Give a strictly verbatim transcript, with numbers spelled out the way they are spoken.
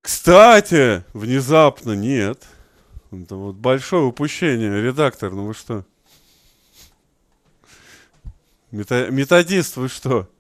Кстати, внезапно нет. Это вот большое упущение. Редактор, ну вы что? Мета- методист, вы что?